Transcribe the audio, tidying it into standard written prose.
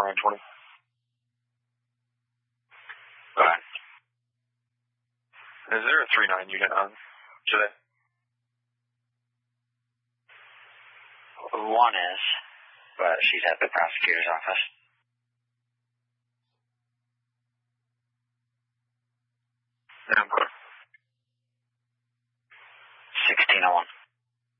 920. Go ahead. Is there a 3-9 unit on today? One is, but she's at the prosecutor's office. Yeah, I'm clear. 1601.